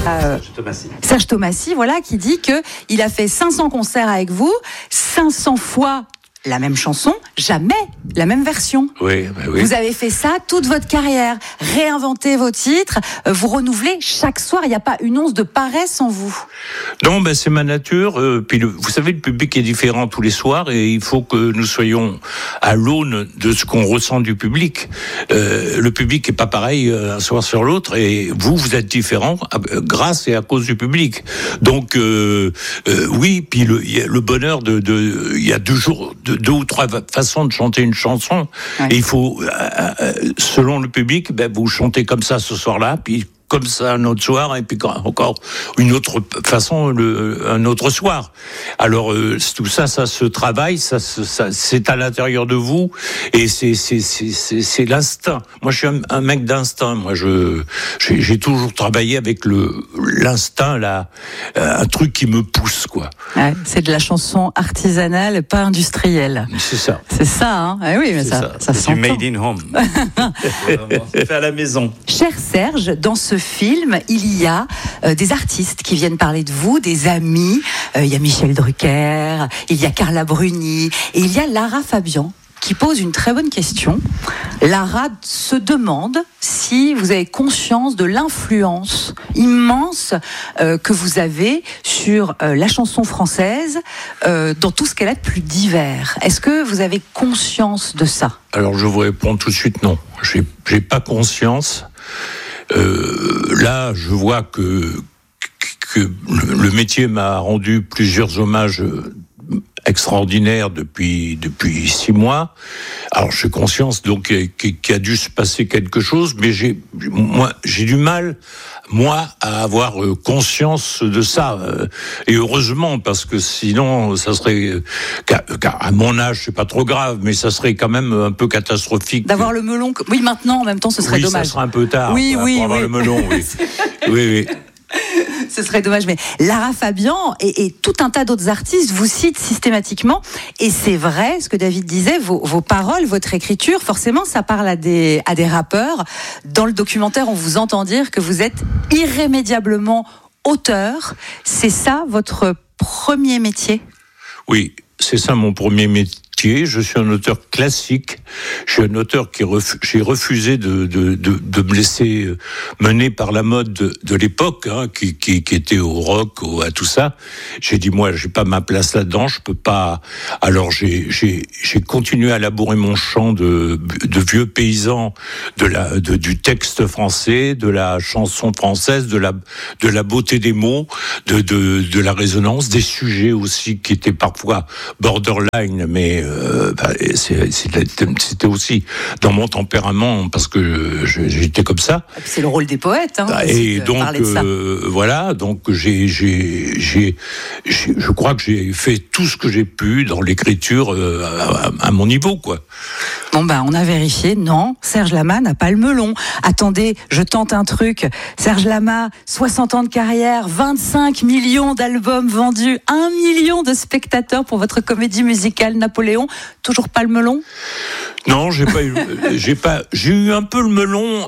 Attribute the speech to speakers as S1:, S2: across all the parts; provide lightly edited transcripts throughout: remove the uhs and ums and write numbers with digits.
S1: Serge Tomassi, voilà, qui dit que il a fait 500 concerts avec vous, 500 fois la même chanson, jamais la même version.
S2: Oui.
S1: Vous avez fait ça toute votre carrière, réinventer vos titres, vous renouvelez chaque soir, il n'y a pas une once de paresse en vous.
S2: Non, c'est ma nature. Puis vous savez, le public est différent tous les soirs et il faut que nous soyons à l'aune de ce qu'on ressent du public. Le public est pas pareil un soir sur l'autre et vous êtes différent grâce et à cause du public. Donc oui, puis il y a le bonheur il y a deux ou trois façons de chanter une chanson. Ouais. Et il faut, selon le public, vous chantez comme ça ce soir-là, puis comme ça un autre soir, et puis encore une autre façon un autre soir. Alors tout ça se travaille, ça c'est à l'intérieur de vous, et c'est l'instinct. Moi, je suis un mec d'instinct. Moi, j'ai toujours travaillé avec l'instinct, là, un truc qui me pousse, quoi.
S1: Ouais, c'est de la chanson artisanale, pas industrielle.
S2: C'est ça.
S1: C'est ça, hein. Ah oui, mais ça s'entend.
S3: C'est made in home. C'est fait à la maison.
S1: Cher Serge, dans ce film, il y a des artistes qui viennent parler de vous, des amis. Il y a Michel Drucker, il y a Carla Bruni, et il y a Lara Fabian qui pose une très bonne question. Lara se demande si vous avez conscience de l'influence immense que vous avez sur la chanson française dans tout ce qu'elle a de plus divers. Est-ce que vous avez conscience de ça ?
S2: Alors je vous réponds tout de suite non. J'ai pas conscience. Là, je vois que le métier m'a rendu plusieurs hommages extraordinaire depuis 6 mois. Alors j'ai conscience donc qu'il a dû se passer quelque chose, mais j'ai du mal à avoir conscience de ça, et heureusement, parce que sinon ça serait à mon âge c'est pas trop grave, mais ça serait quand même un peu catastrophique
S1: d'avoir le melon. Oui, maintenant en même temps ce serait dommage.
S2: Ça serait un peu tard
S1: pour
S2: avoir le melon. Oui.
S1: Ce serait dommage, mais Lara Fabian et tout un tas d'autres artistes vous citent systématiquement, et c'est vrai ce que David disait, vos paroles, votre écriture, forcément ça parle à des rappeurs. Dans le documentaire, on vous entend dire que vous êtes irrémédiablement auteur. C'est ça votre premier métier ?
S2: Oui, c'est ça mon premier métier. Je suis un auteur classique. Je suis un auteur j'ai refusé de me laisser mener par la mode de l'époque, qui était au rock, à tout ça. J'ai dit, moi, j'ai pas ma place là-dedans, je peux pas. Alors j'ai continué à labourer mon chant de vieux paysan, du texte français, de la chanson française, de la beauté des mots, de la résonance, des sujets aussi qui étaient parfois borderline, mais c'était aussi dans mon tempérament, parce que j'étais comme ça.
S1: Et puis c'est le rôle des poètes,
S2: et donc voilà, donc je crois que j'ai fait tout ce que j'ai pu dans l'écriture à mon niveau, quoi.
S1: Bon on a vérifié, non, Serge Lama n'a pas le melon. Attendez, je tente un truc. Serge Lama, 60 ans de carrière, 25 millions d'albums vendus, 1 million de spectateurs pour votre comédie musicale Napoléon. Toujours pas le melon ?
S2: Non, j'ai eu un peu le melon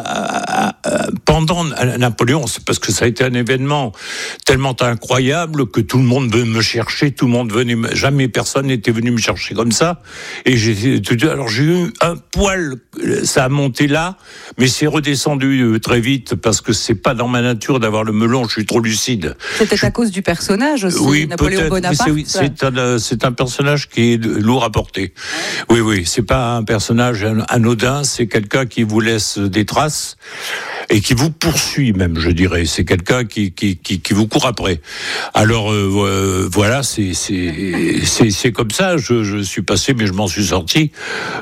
S2: pendant Napoléon. C'est parce que ça a été un événement tellement incroyable que tout le monde venait me chercher, jamais personne n'était venu me chercher comme ça. Et alors j'ai eu un poil, ça a monté là, mais c'est redescendu très vite parce que c'est pas dans ma nature d'avoir le melon. Je suis trop lucide.
S1: C'était à cause du personnage aussi,
S2: oui,
S1: Napoléon Bonaparte.
S2: C'est un personnage qui est lourd à porter. Oui, c'est pas un personnage anodin, c'est quelqu'un qui vous laisse des traces et qui vous poursuit même, je dirais. C'est quelqu'un qui vous court après. Alors voilà, c'est comme ça. Je suis passé, mais je m'en suis sorti.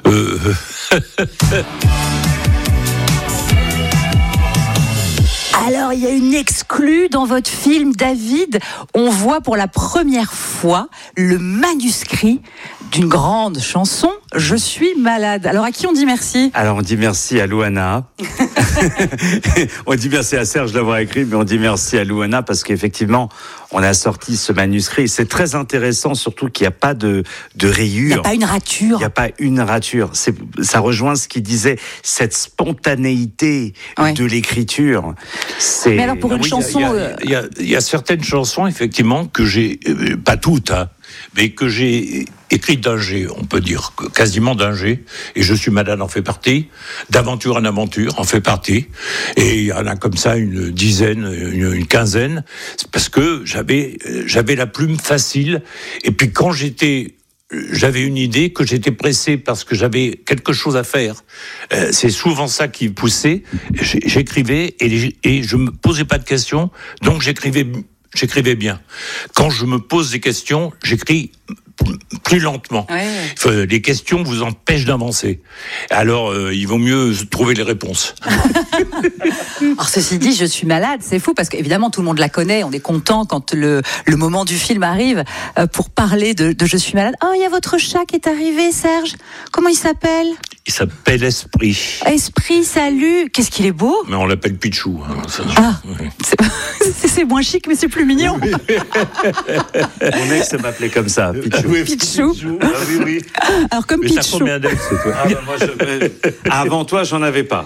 S1: Alors, il y a une exclue dans votre film, David. On voit pour la première fois le manuscrit d'une grande chanson, Je suis malade. Alors, à qui on dit merci ?
S3: Alors, on dit merci à Louana, On dit merci à Serge d'avoir écrit, mais on dit merci à Louana parce qu'effectivement, on a sorti ce manuscrit. C'est très intéressant, surtout qu'il n'y a pas de rayures.
S1: Il n'y a pas une rature.
S3: Il n'y a pas une rature. Ça rejoint ce qu'il disait, cette spontanéité de l'écriture.
S1: Mais alors pour une chanson...
S2: Il y a certaines chansons, effectivement, que j'ai, pas toutes, hein, mais que j'ai écrites d'un G, on peut dire, quasiment d'un G, et Je suis malade en fait partie, D'aventure en aventure en fait partie, et il y en a comme ça une dizaine, une quinzaine, parce que j'avais la plume facile, et puis quand j'avais une idée, que j'étais pressé parce que j'avais quelque chose à faire. C'est souvent ça qui poussait. J'écrivais et je me posais pas de questions, donc j'écrivais bien. Quand je me pose des questions, j'écris plus lentement. Ouais. Les questions vous empêchent d'avancer. Alors, il vaut mieux trouver les réponses.
S1: Alors, ceci dit, Je suis malade, c'est fou, parce qu'évidemment, tout le monde la connaît. On est content quand le moment du film arrive pour parler de Je suis malade. Oh, il y a votre chat qui est arrivé, Serge. Comment il s'appelle ?
S2: Il s'appelle Esprit.
S1: Esprit, salut. Qu'est-ce qu'il est beau.
S2: Mais on l'appelle Pichou.
S1: Ouais. C'est moins chic, mais c'est plus mignon.
S3: Oui. Mon ex m'appelait comme ça, Pichou.
S1: Oui, Pichou.
S3: Ah, oui.
S1: Alors comme
S2: mais
S1: Pichou.
S2: T'as combien d'ex, toi ?
S3: Avant toi, j'en avais pas.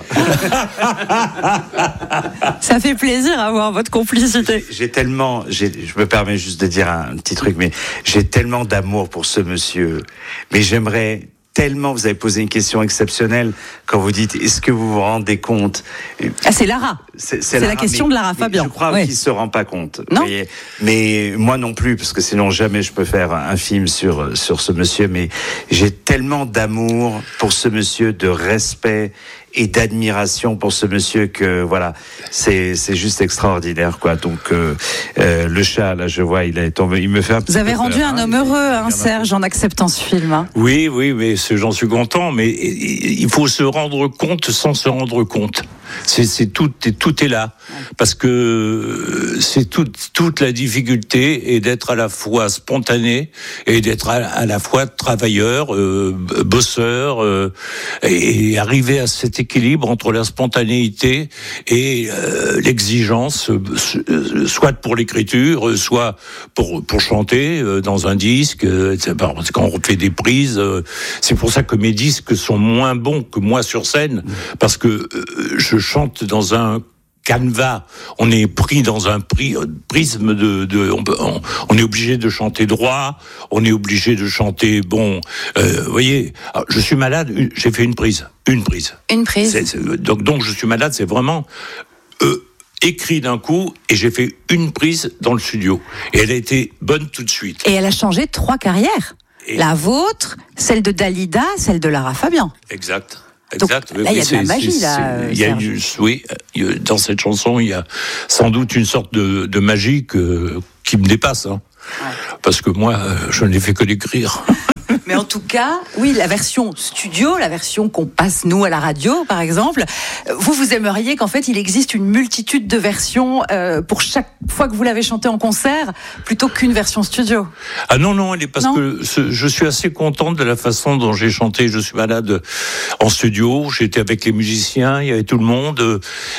S1: Ça fait plaisir d'avoir votre complicité.
S3: Je me permets juste de dire un petit truc, mais j'ai tellement d'amour pour ce monsieur. Mais j'aimerais tellement, vous avez posé une question exceptionnelle quand vous dites, est-ce que vous vous rendez compte ?
S1: C'est Lara. C'est la question de Lara Fabian.
S3: Je crois qu'il ne se rend pas compte.
S1: Non.
S3: Voyez, mais moi non plus, parce que sinon jamais je peux faire un film sur ce monsieur. Mais j'ai tellement d'amour pour ce monsieur, de respect et d'admiration pour ce monsieur que voilà, c'est juste extraordinaire, quoi. Donc le chat, là, je vois, il me fait un petit peu.
S1: Vous avez rendu un homme heureux, Serge, en acceptant ce film. Hein.
S2: Oui, mais j'en suis content, mais il faut se rendre compte sans se rendre compte. Tout est là, parce que c'est toute la difficulté est d'être à la fois spontané et d'être à la fois travailleur, bosseur, et arriver à cet équilibre entre la spontanéité et l'exigence, soit pour l'écriture, soit pour chanter dans un disque. Parce qu'on refait des prises, c'est pour ça que mes disques sont moins bons que moi sur scène, parce que je chante dans un canevas, on est pris dans un prisme on est obligé de chanter droit, on est obligé de chanter voyez, Je suis malade, j'ai fait une prise. Donc Je suis malade, c'est vraiment écrit d'un coup, et j'ai fait une prise dans le studio, et elle a été bonne tout de suite.
S1: Et elle a changé 3 carrières. La vôtre, celle de Dalida, celle de Lara Fabian.
S2: Exact.
S1: Donc, là, il y a de la magie, là.
S2: Dans cette chanson, il y a sans doute une sorte de magie qui me dépasse. Hein. Ouais. Parce que moi, je n'ai fait que d'écrire.
S1: Mais en tout cas, oui, la version studio, la version qu'on passe nous à la radio, par exemple, vous aimeriez qu'en fait il existe une multitude de versions pour chaque fois que vous l'avez chanté en concert, plutôt qu'une version studio.
S2: Ah non, que je suis assez contente de la façon dont j'ai chanté Je suis malade en studio. J'étais avec les musiciens, il y avait tout le monde.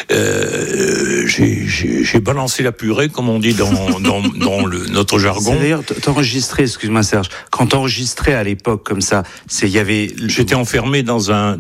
S2: J'ai balancé la purée, comme on dit dans notre jargon.
S3: C'est d'ailleurs, t'enregistrais, excuse-moi Serge, quand t'enregistrais à l'époque comme ça,
S2: j'étais enfermé dans un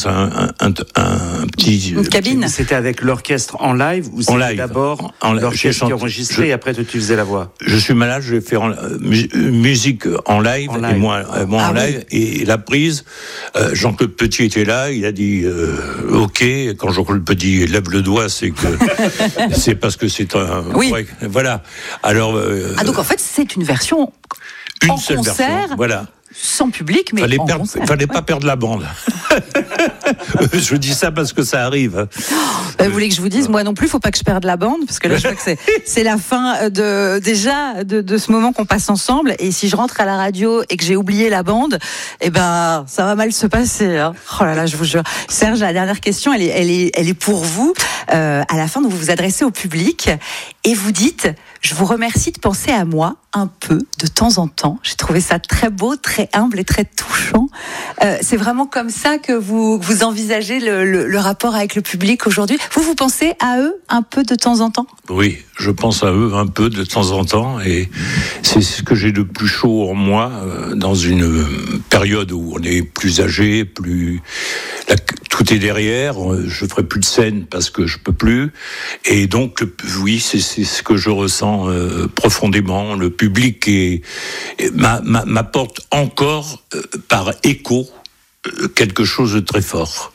S2: petit
S1: une cabine.
S3: C'était avec l'orchestre en live ou c'était d'abord l'orchestre qui enregistrait et après tu faisais la voix?
S2: Je suis malade, je vais faire musique en live. Et moi en live, et la prise. Jean-Claude Petit était là, il a dit OK. Quand Jean-Claude Petit lève le doigt, c'est que c'est parce que c'est un.
S1: Oui.
S2: Ouais, voilà. Alors.
S1: Donc en fait c'est une version.
S2: Une
S1: en
S2: seule
S1: concert,
S2: version, voilà.
S1: Sans public, mais
S2: fallait pas perdre la bande. Je dis ça parce que ça arrive.
S1: Vous voulez que je vous dise, moi non plus, faut pas que je perde la bande, parce que là, je crois que c'est la fin de ce moment qu'on passe ensemble. Et si je rentre à la radio et que j'ai oublié la bande, ça va mal se passer. Hein. Oh là là, je vous jure. Serge, la dernière question, elle est pour vous. À la fin, vous vous adressez au public et vous dites: Je vous remercie de penser à moi un peu de temps en temps. J'ai trouvé ça très beau, très humble et très touchant. C'est vraiment comme ça que vous envisagez le rapport avec le public aujourd'hui. Vous pensez à eux un peu de temps en temps ?
S2: Oui, je pense à eux un peu de temps en temps, et c'est ce que j'ai de plus chaud en moi dans une période où on est plus âgé, tout est derrière. Je ferai plus de scène parce que je peux plus, et donc oui, c'est ce que je ressens profondément. Le public m'apporte encore par écho quelque chose de très fort.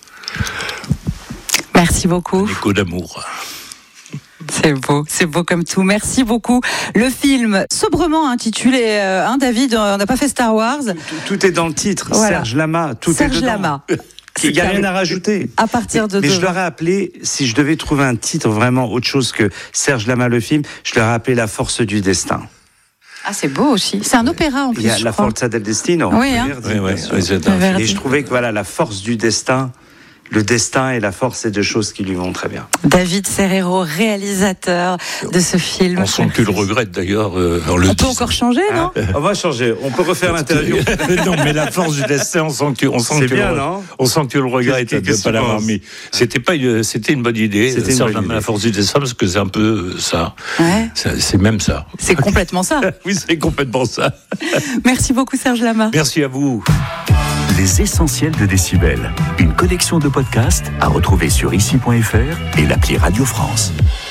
S1: Merci beaucoup.
S2: Un écho d'amour.
S1: C'est beau comme tout. Merci beaucoup. Le film, sobrement intitulé, David, on n'a pas fait Star Wars.
S3: Tout est dans le titre. Voilà. Serge Lama, tout
S1: Serge
S3: est dedans.
S1: Lama.
S3: Il n'y a rien à rajouter.
S1: À partir de
S3: mais je leur ai appelé, si je devais trouver un titre vraiment autre chose que Serge Lama le film, je leur ai appelé La Force du Destin.
S1: Ah, c'est beau aussi. C'est un opéra en plus.
S3: Il y a La Forza del Destino.
S1: Oui, hein.
S3: Et je trouvais que voilà, la force du destin. Le destin et la force, c'est deux choses qui lui vont très bien.
S1: David Serrero, réalisateur de ce film.
S2: On sent que tu le regrettes d'ailleurs.
S1: On peut encore changer, non ?
S3: On va changer. On peut refaire l'interview.
S2: Non, mais la force du destin, on sent que tu le regrettes de ne pas l'avoir mis. C'était une bonne idée. La force du destin, parce que c'est un peu ça. Ouais. C'est même ça.
S1: C'est complètement ça.
S2: Oui, c'est complètement ça.
S1: Merci beaucoup, Serge Lama.
S2: Merci à vous.
S4: Les essentiels de Décibel, une collection de podcasts à retrouver sur ici.fr et l'appli Radio France.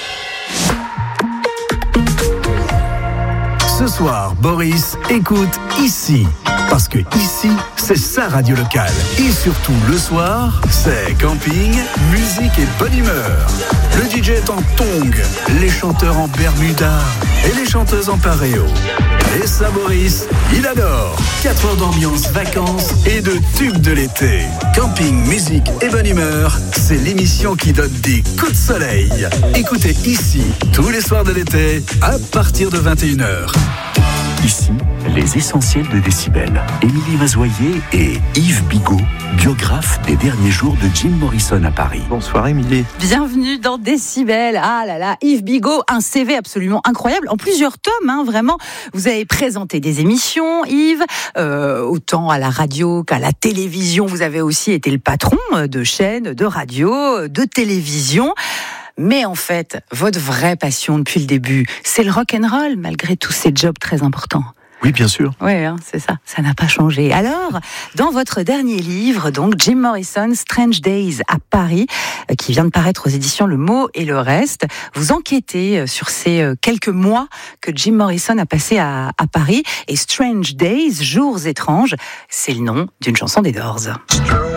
S4: Ce soir, Boris écoute Ici. Parce que ici, c'est sa radio locale. Et surtout, le soir, c'est camping, musique et bonne humeur. Le DJ est en tongs, les chanteurs en bermuda et les chanteuses en paréo. Et ça, Boris, il adore. 4 heures d'ambiance, vacances et de tubes de l'été. Camping, musique et bonne humeur, c'est l'émission qui donne des coups de soleil. Écoutez Ici, tous les soirs de l'été, à partir de 21h. Ici, les essentiels de Décibel. Émilie Mazoyer et Yves Bigot, biographe des derniers jours de Jim Morrison à Paris.
S3: Bonsoir Émilie.
S1: Bienvenue dans Décibel. Ah là là, Yves Bigot, un CV absolument incroyable, en plusieurs tomes, vraiment. Vous avez présenté des émissions, Yves, autant à la radio qu'à la télévision. Vous avez aussi été le patron de chaînes, de radio, de télévision. Mais en fait, votre vraie passion depuis le début, c'est le rock'n'roll, malgré tous ces jobs très importants.
S5: Oui, bien sûr.
S1: Oui, c'est ça. Ça n'a pas changé. Alors, dans votre dernier livre, donc Jim Morrison, Strange Days à Paris, qui vient de paraître aux éditions Le Mot et le Reste, vous enquêtez sur ces quelques mois que Jim Morrison a passé à Paris. Et Strange Days, jours étranges, c'est le nom d'une chanson des Doors.